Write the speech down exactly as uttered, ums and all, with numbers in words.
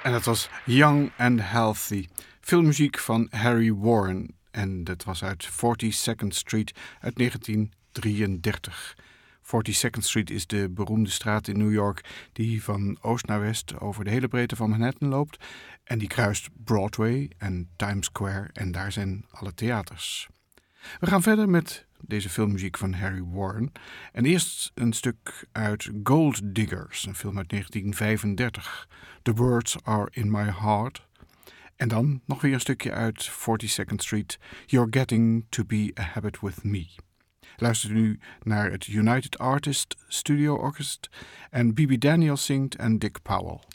En dat was Young and Healthy, filmmuziek van Harry Warren. En dat was uit forty-second Street uit negentien drieëndertig. forty-second Street is de beroemde straat in New York die van oost naar west over de hele breedte van Manhattan loopt. En die kruist Broadway en Times Square en daar zijn alle theaters. We gaan verder met deze filmmuziek van Harry Warren. En eerst een stuk uit Gold Diggers, een film uit negentien vijfendertig. The Words Are in My Heart. En dan nog weer een stukje uit forty-second Street. You're Getting to Be a Habit with Me. Luister nu naar het United Artists Studio Orchestra en B B Daniels zingt en Dick Powell.